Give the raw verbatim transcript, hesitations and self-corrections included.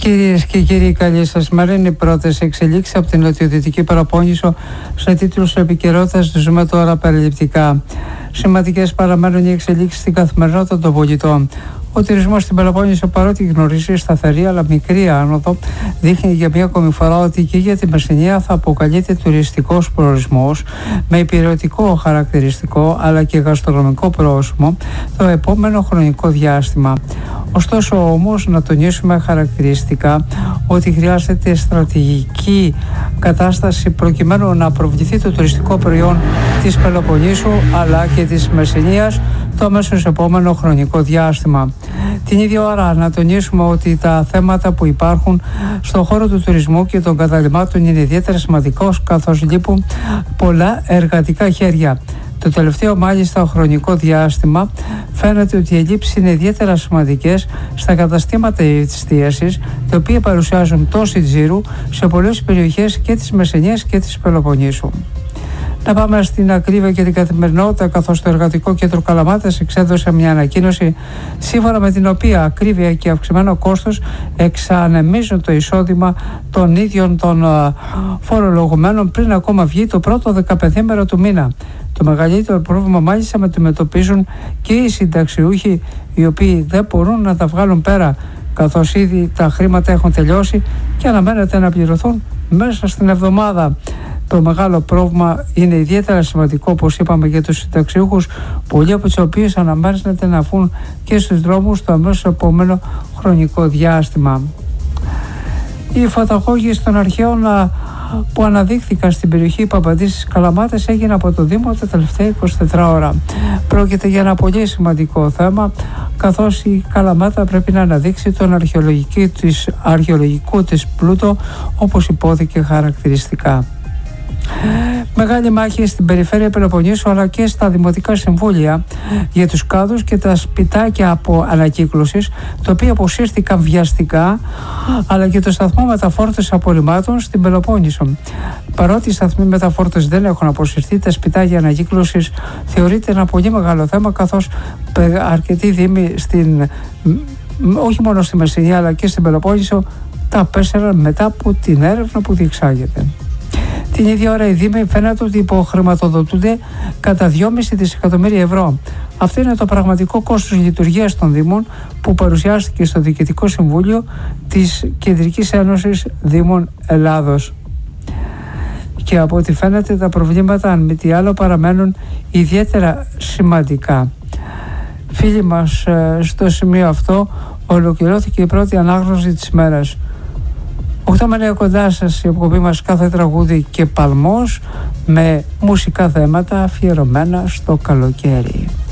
Κυρίες και κύριοι, καλή σας μέρα. Είναι οι πρώτες εξελίξεις από την νοτιοδυτική Πελοπόννησο σε τίτλους επικαιρότητας. Ζούμε τώρα περιληπτικά. Σημαντικές παραμένουν οι εξελίξεις στην καθημερινότητα των πολιτών. Ο τουρισμός στην Πελοπόννησο, παρότι γνωρίζει σταθερή αλλά μικρή άνοδο, δείχνει για μία ακόμη φορά ότι και για τη Μεσσηνία θα αποκαλείται τουριστικός προορισμός με υπηρετικό χαρακτηριστικό αλλά και γαστρονομικό πρόσημο το επόμενο χρονικό διάστημα. Ωστόσο όμως να τονίσουμε χαρακτηριστικά ότι χρειάζεται στρατηγική κατάσταση προκειμένου να προβληθεί το τουριστικό προϊόν της Πελοποννήσου αλλά και της Μεσσηνίας το αμέσως επόμενο χρονικό διάστημα. Την ίδια ώρα να τονίσουμε ότι τα θέματα που υπάρχουν στον χώρο του τουρισμού και των καταλυμάτων είναι ιδιαίτερα σημαντικός, καθώς λείπουν πολλά εργατικά χέρια. Το τελευταίο μάλιστα χρονικό διάστημα φαίνεται ότι οι ελλείψεις είναι ιδιαίτερα σημαντικές στα καταστήματα εστίασης, τα οποία παρουσιάζουν τόση τζίρου σε πολλές περιοχές και της Μεσσηνίας και της Πελοποννήσου. Να πάμε στην ακρίβεια και την καθημερινότητα, καθώς το Εργατικό Κέντρο Καλαμάτας εξέδωσε μια ανακοίνωση σύμφωνα με την οποία ακρίβεια και αυξημένο κόστος εξανεμίζουν το εισόδημα των ίδιων των φορολογουμένων πριν ακόμα βγει το πρώτο δεκαπενθήμερο του μήνα. Το μεγαλύτερο πρόβλημα μάλιστα με αντιμετωπίζουν και οι συνταξιούχοι, οι οποίοι δεν μπορούν να τα βγάλουν πέρα, καθώς ήδη τα χρήματα έχουν τελειώσει και αναμένεται να πληρωθούν μέσα στην εβδομάδα. Το μεγάλο πρόβλημα είναι ιδιαίτερα σημαντικό, όπως είπαμε, για τους συνταξιούχους, πολλοί από τους οποίους αναμένεται να βγουν και στους δρόμους το αμέσως επόμενο χρονικό διάστημα. Η φωταγώγηση των αρχαίων που αναδείχθηκαν στην περιοχή Παπαντήσης Καλαμάτας έγινε από το Δήμο τα τελευταία είκοσι τέσσερις ώρα. Πρόκειται για ένα πολύ σημαντικό θέμα, καθώς η Καλαμάτα πρέπει να αναδείξει τον αρχαιολογικό της, αρχαιολογικό της πλούτο, όπως υπόθηκε χαρακτηριστικά. Μεγάλη μάχη στην περιφέρεια Πελοποννήσου αλλά και στα δημοτικά συμβούλια για τους κάδους και τα σπιτάκια από ανακύκλωσης, τα οποία αποσύρθηκαν βιαστικά, αλλά και το σταθμό μεταφόρτωσης απορριμμάτων στην Πελοπόννησο. Παρότι οι σταθμοί μεταφόρτωσης δεν έχουν αποσυρθεί, τα σπιτάκια ανακύκλωσης θεωρείται ένα πολύ μεγάλο θέμα, καθώς αρκετοί δήμοι στην, όχι μόνο στη Μεσσηνία αλλά και στην Πελοπόννησο τα απέσαιραν μετά από την έρευνα που διεξάγεται. Την ίδια ώρα οι Δήμοι φαίνεται ότι υποχρηματοδοτούνται κατά δυόμισι δισεκατομμύρια ευρώ. Αυτό είναι το πραγματικό κόστος λειτουργίας των Δήμων που παρουσιάστηκε στο Διοικητικό Συμβούλιο της Κεντρικής Ένωσης Δήμων Ελλάδος. Και από ό,τι φαίνεται τα προβλήματα, αν μη τι άλλο, παραμένουν ιδιαίτερα σημαντικά. Φίλοι μας, στο σημείο αυτό ολοκληρώθηκε η πρώτη ανάγνωση της ημέρας. οκτώ με εννιά κοντά σας η εκπομπή μας Κάθε Τραγούδι και Παλμός, με μουσικά θέματα αφιερωμένα στο καλοκαίρι.